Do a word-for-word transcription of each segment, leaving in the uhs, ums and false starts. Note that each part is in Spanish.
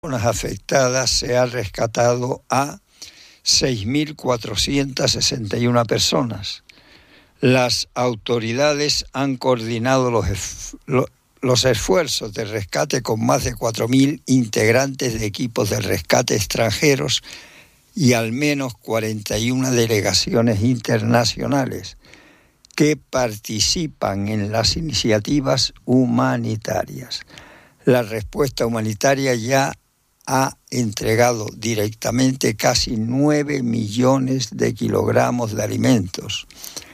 Zonas afectadas se ha rescatado a seis mil cuatrocientas sesenta y una personas. Las autoridades han coordinado los, ef- lo- los esfuerzos de rescate con más de cuatro mil integrantes de equipos de rescate extranjeros y al menos cuarenta y una delegaciones internacionales que participan en las iniciativas humanitarias. La respuesta humanitaria ya ha entregado directamente casi nueve millones de kilogramos de alimentos,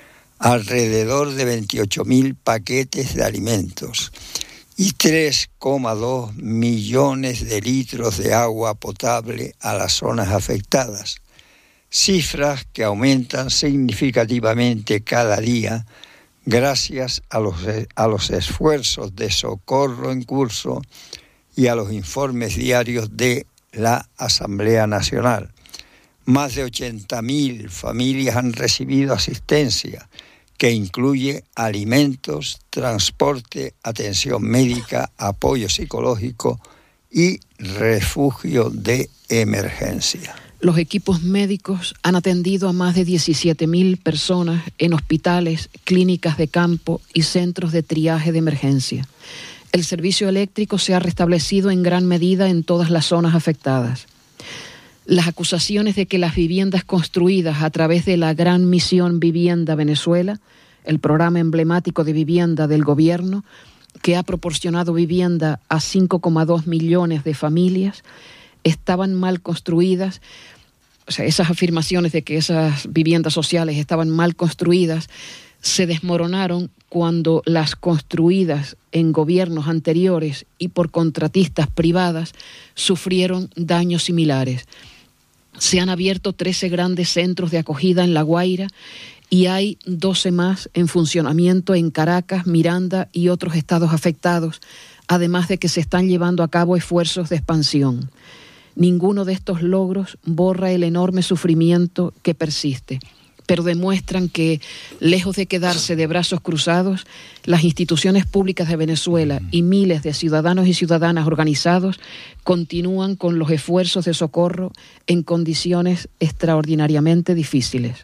alrededor de veintiocho mil paquetes de alimentos y tres coma dos millones de litros de agua potable a las zonas afectadas, cifras que aumentan significativamente cada día gracias a los, a los esfuerzos de socorro en curso y a los informes diarios de la Asamblea Nacional. Más de ochenta mil familias han recibido asistencia, que incluye alimentos, transporte, atención médica, apoyo psicológico y refugio de emergencia. Los equipos médicos han atendido a más de diecisiete mil personas en hospitales, clínicas de campo y centros de triaje de emergencia. El servicio eléctrico se ha restablecido en gran medida en todas las zonas afectadas. Las acusaciones de que las viviendas construidas a través de la Gran Misión Vivienda Venezuela, el programa emblemático de vivienda del gobierno, que ha proporcionado vivienda a cinco coma dos millones de familias, estaban mal construidas. O sea, esas afirmaciones de que esas viviendas sociales estaban mal construidas se desmoronaron cuando las construidas en gobiernos anteriores y por contratistas privadas sufrieron daños similares. Se han abierto trece grandes centros de acogida en La Guaira y hay doce más en funcionamiento en Caracas, Miranda y otros estados afectados, además de que se están llevando a cabo esfuerzos de expansión. Ninguno de estos logros borra el enorme sufrimiento que persiste, pero demuestran que, lejos de quedarse de brazos cruzados, las instituciones públicas de Venezuela y miles de ciudadanos y ciudadanas organizados continúan con los esfuerzos de socorro en condiciones extraordinariamente difíciles.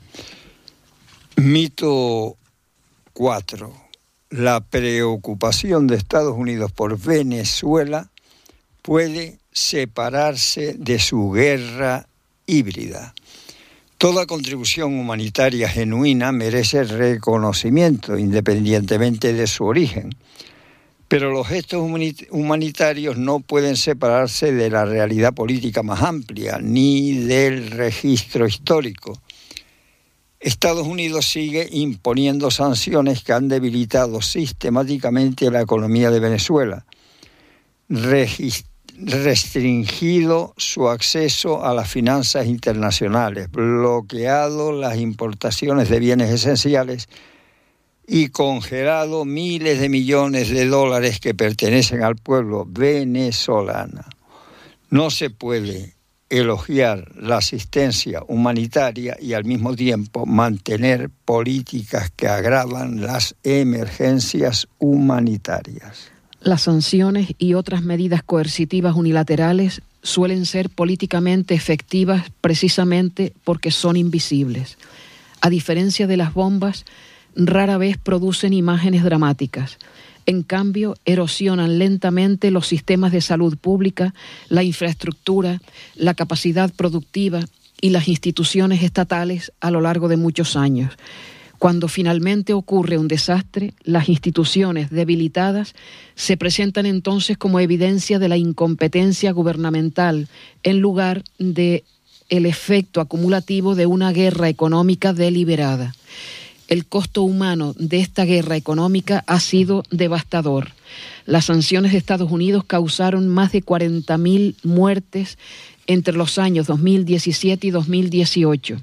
Mito cuatro. La preocupación de Estados Unidos por Venezuela puede separarse de su guerra híbrida. Toda contribución humanitaria genuina merece reconocimiento, independientemente de su origen. Pero los gestos humanitarios no pueden separarse de la realidad política más amplia, ni del registro histórico. Estados Unidos sigue imponiendo sanciones que han debilitado sistemáticamente la economía de Venezuela, Regist- restringido su acceso a las finanzas internacionales, bloqueado las importaciones de bienes esenciales y congelado miles de millones de dólares que pertenecen al pueblo venezolano. No se puede elogiar la asistencia humanitaria y al mismo tiempo mantener políticas que agravan las emergencias humanitarias. Las sanciones y otras medidas coercitivas unilaterales suelen ser políticamente efectivas precisamente porque son invisibles. A diferencia de las bombas, rara vez producen imágenes dramáticas. En cambio, erosionan lentamente los sistemas de salud pública, la infraestructura, la capacidad productiva y las instituciones estatales a lo largo de muchos años. Cuando finalmente ocurre un desastre, las instituciones debilitadas se presentan entonces como evidencia de la incompetencia gubernamental en lugar de el efecto acumulativo de una guerra económica deliberada. El costo humano de esta guerra económica ha sido devastador. Las sanciones de Estados Unidos causaron más de cuarenta mil muertes entre los años dos mil diecisiete y dos mil dieciocho.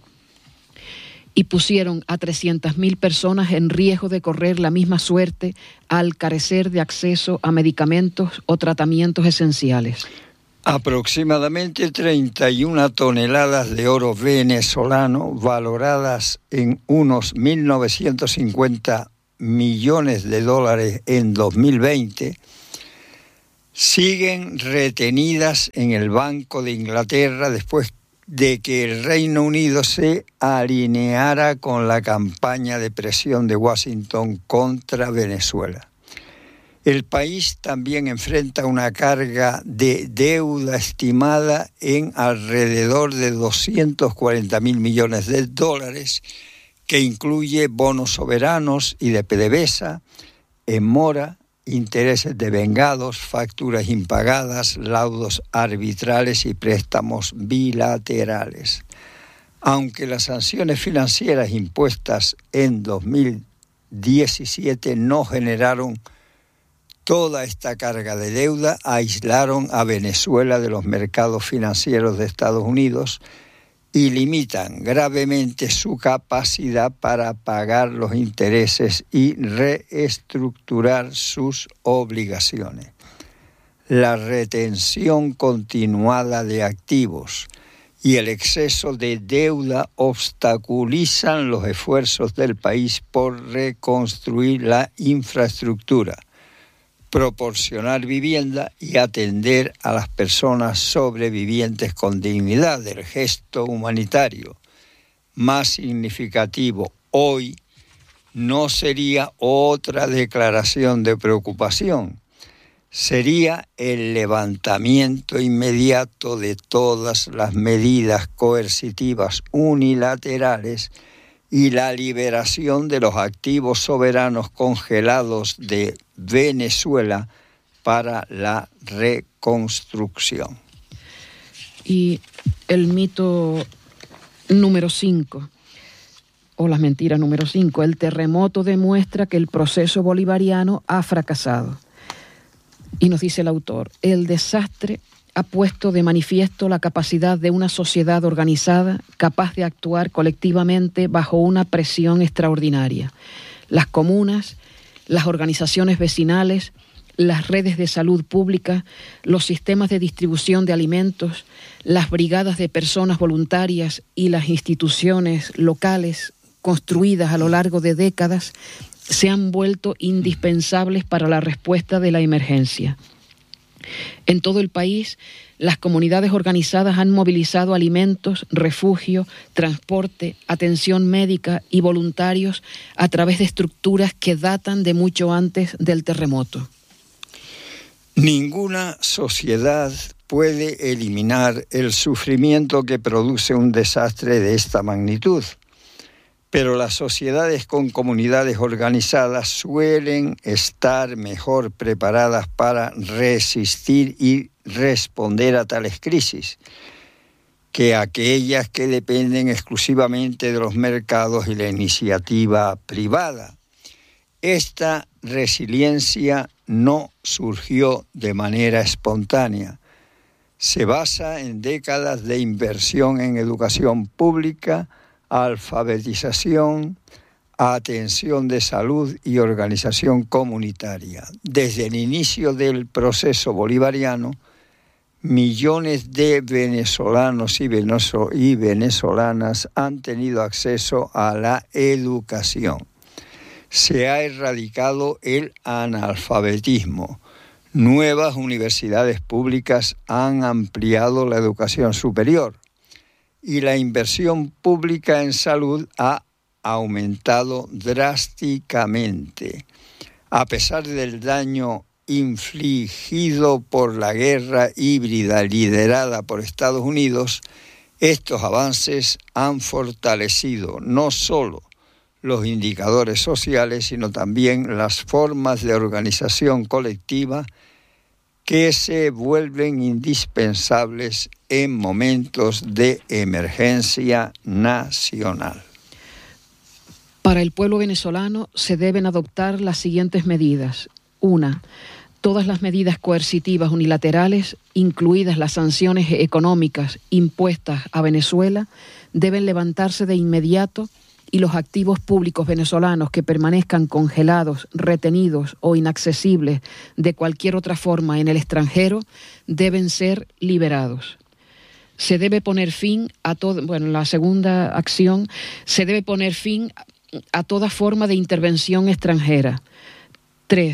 Y pusieron a trescientas mil personas en riesgo de correr la misma suerte al carecer de acceso a medicamentos o tratamientos esenciales. Aproximadamente treinta y una toneladas de oro venezolano, valoradas en unos mil novecientos cincuenta millones de dólares en dos mil veinte, siguen retenidas en el Banco de Inglaterra después de que el Reino Unido se alineara con la campaña de presión de Washington contra Venezuela. El país también enfrenta una carga de deuda estimada en alrededor de doscientos cuarenta mil millones de dólares, que incluye bonos soberanos y de PDVSA, en mora, intereses devengados, facturas impagadas, laudos arbitrales y préstamos bilaterales. Aunque las sanciones financieras impuestas en dos mil diecisiete no generaron toda esta carga de deuda, aislaron a Venezuela de los mercados financieros de Estados Unidos y limitan gravemente su capacidad para pagar los intereses y reestructurar sus obligaciones. La retención continuada de activos y el exceso de deuda obstaculizan los esfuerzos del país por reconstruir la infraestructura, proporcionar vivienda y atender a las personas sobrevivientes con dignidad. El gesto humanitario más significativo hoy no sería otra declaración de preocupación, sería el levantamiento inmediato de todas las medidas coercitivas unilaterales y la liberación de los activos soberanos congelados de Venezuela para la reconstrucción. Y el mito número cinco, o la mentira número cinco, el terremoto demuestra que el proceso bolivariano ha fracasado. Y nos dice el autor, el desastre ha puesto de manifiesto la capacidad de una sociedad organizada capaz de actuar colectivamente bajo una presión extraordinaria. Las comunas, las organizaciones vecinales, las redes de salud pública, los sistemas de distribución de alimentos, las brigadas de personas voluntarias y las instituciones locales construidas a lo largo de décadas se han vuelto indispensables para la respuesta de la emergencia. En todo el país, las comunidades organizadas han movilizado alimentos, refugio, transporte, atención médica y voluntarios a través de estructuras que datan de mucho antes del terremoto. Ninguna sociedad puede eliminar el sufrimiento que produce un desastre de esta magnitud, pero las sociedades con comunidades organizadas suelen estar mejor preparadas para resistir y responder a tales crisis que aquellas que dependen exclusivamente de los mercados y la iniciativa privada. Esta resiliencia no surgió de manera espontánea. Se basa en décadas de inversión en educación pública, alfabetización, atención de salud y organización comunitaria. Desde el inicio del proceso bolivariano, millones de venezolanos y venezolanas han tenido acceso a la educación. Se ha erradicado el analfabetismo. Nuevas universidades públicas han ampliado la educación superior y la inversión pública en salud ha aumentado drásticamente. A pesar del daño infligido por la guerra híbrida liderada por Estados Unidos, estos avances han fortalecido no solo los indicadores sociales, sino también las formas de organización colectiva que se vuelven indispensables en momentos de emergencia nacional. Para el pueblo venezolano se deben adoptar las siguientes medidas. Una, todas las medidas coercitivas unilaterales, incluidas las sanciones económicas impuestas a Venezuela, deben levantarse de inmediato y los activos públicos venezolanos que permanezcan congelados, retenidos o inaccesibles de cualquier otra forma en el extranjero deben ser liberados. Se debe poner fin a todo, bueno, la segunda acción, se debe poner fin a toda forma de intervención extranjera. Tres,